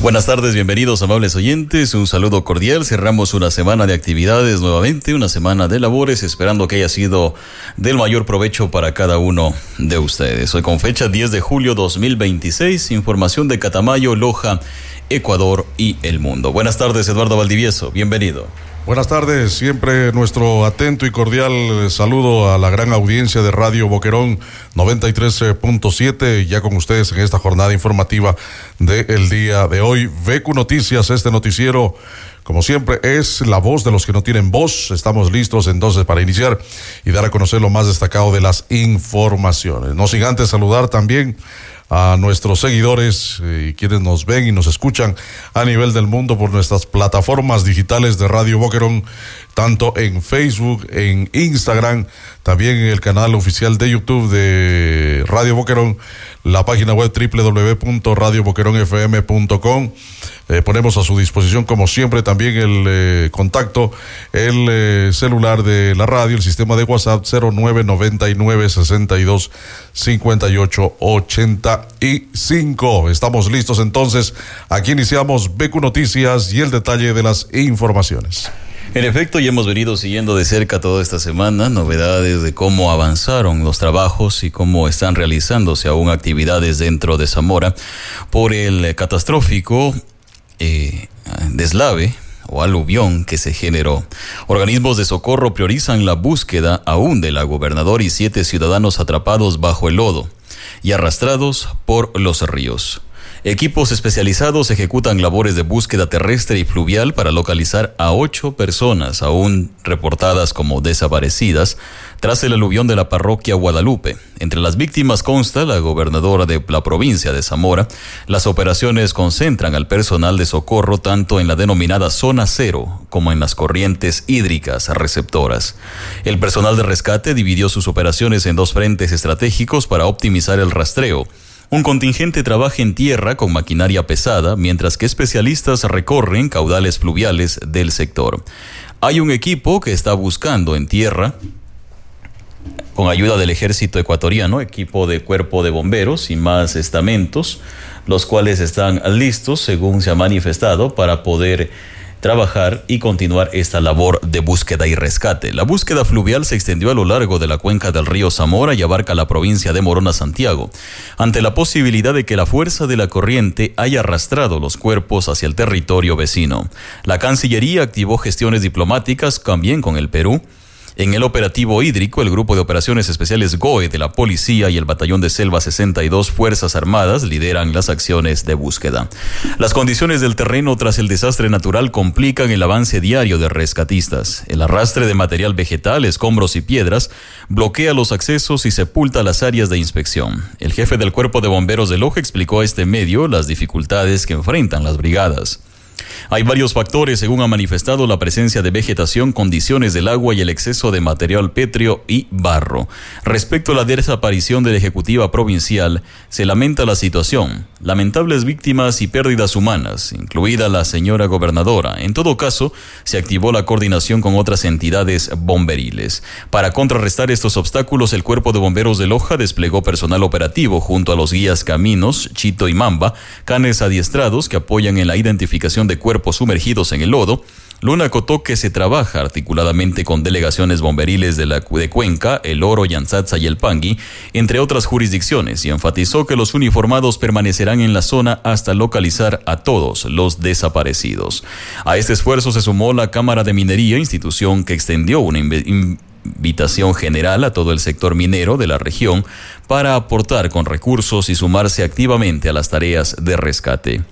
Buenas tardes, bienvenidos amables oyentes, un saludo cordial. Cerramos una semana de actividades nuevamente, una semana de labores, esperando que haya sido del mayor provecho para cada uno de ustedes. Hoy con fecha 10 de julio 2026, información de Catamayo, Loja, Ecuador y el mundo. Buenas tardes, Eduardo Valdivieso, bienvenido. Buenas tardes, siempre nuestro atento y cordial saludo a la gran audiencia de Radio Boquerón 93.7, ya con ustedes en esta jornada informativa del día de hoy. VQ Noticias, este noticiero, como siempre, es la voz de los que no tienen voz. Estamos listos entonces para iniciar y dar a conocer lo más destacado de las informaciones. No sin antes saludar también a nuestros seguidores y quienes nos ven y nos escuchan a nivel del mundo por nuestras plataformas digitales de Radio Boquerón, tanto en Facebook, en Instagram, también en el canal oficial de YouTube de Radio Boquerón, la página web www.radioboqueronfm.com. Ponemos a su disposición, como siempre, también el contacto, el celular de la radio, el sistema de WhatsApp 0999-625885. Estamos listos entonces. Aquí iniciamos VQ Noticias y el detalle de las informaciones. En efecto, ya hemos venido siguiendo de cerca toda esta semana novedades de cómo avanzaron los trabajos y cómo están realizándose aún actividades dentro de Zamora por el catastrófico deslave o aluvión que se generó. Organismos de socorro priorizan la búsqueda aún de la gobernador y 7 ciudadanos atrapados bajo el lodo y arrastrados por los ríos. Equipos especializados ejecutan labores de búsqueda terrestre y fluvial para localizar a 8 personas aún reportadas como desaparecidas tras el aluvión de la parroquia Guadalupe. Entre las víctimas consta la gobernadora de la provincia de Zamora. Las operaciones concentran al personal de socorro tanto en la denominada zona cero como en las corrientes hídricas receptoras. El personal de rescate dividió sus operaciones en 2 frentes estratégicos para optimizar el rastreo. Un contingente trabaja en tierra con maquinaria pesada, mientras que especialistas recorren caudales fluviales del sector. Hay un equipo que está buscando en tierra, con ayuda del ejército ecuatoriano, equipo de cuerpo de bomberos y más estamentos, los cuales están listos, según se ha manifestado, para poder trabajar y continuar esta labor de búsqueda y rescate. La búsqueda fluvial se extendió a lo largo de la cuenca del río Zamora y abarca la provincia de Morona, Santiago, ante la posibilidad de que la fuerza de la corriente haya arrastrado los cuerpos hacia el territorio vecino. La Cancillería activó gestiones diplomáticas también con el Perú. En el operativo hídrico, el Grupo de Operaciones Especiales GOE de la Policía y el Batallón de Selva 62 Fuerzas Armadas lideran las acciones de búsqueda. Las condiciones del terreno tras el desastre natural complican el avance diario de rescatistas. El arrastre de material vegetal, escombros y piedras bloquea los accesos y sepulta las áreas de inspección. El jefe del Cuerpo de Bomberos de Loja explicó a este medio las dificultades que enfrentan las brigadas. Hay varios factores, según ha manifestado, la presencia de vegetación, condiciones del agua y el exceso de material pétreo y barro. Respecto a la desaparición de la Ejecutiva Provincial, se lamenta la situación. Lamentables víctimas y pérdidas humanas, incluida la señora gobernadora. En todo caso, se activó la coordinación con otras entidades bomberiles. Para contrarrestar estos obstáculos, el Cuerpo de Bomberos de Loja desplegó personal operativo junto a los guías Caminos, Chito y Mamba, canes adiestrados que apoyan en la identificación de cuerpos sumergidos en el lodo. Luna acotó que se trabaja articuladamente con delegaciones bomberiles de Cuenca, El Oro, Yanzatza y El Pangui, entre otras jurisdicciones, y enfatizó que los uniformados permanecerán en la zona hasta localizar a todos los desaparecidos. A este esfuerzo se sumó la Cámara de Minería, institución que extendió una invitación general a todo el sector minero de la región para aportar con recursos y sumarse activamente a las tareas de rescate.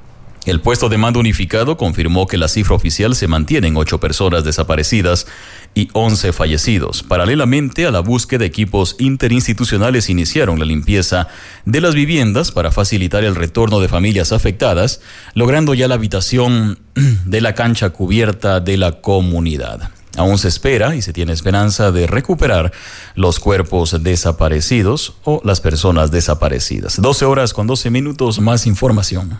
El puesto de mando unificado confirmó que la cifra oficial se mantiene en 8 personas desaparecidas y 11 fallecidos. Paralelamente a la búsqueda, equipos interinstitucionales iniciaron la limpieza de las viviendas para facilitar el retorno de familias afectadas, logrando ya la habitación de la cancha cubierta de la comunidad. Aún se espera y se tiene esperanza de recuperar los cuerpos desaparecidos o las personas desaparecidas. 12:12, más información.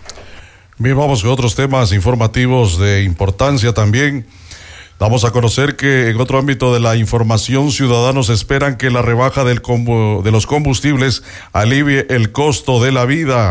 Bien, vamos con otros temas informativos de importancia también. Damos a conocer que en otro ámbito de la información, ciudadanos esperan que la rebaja de los combustibles alivie el costo de la vida.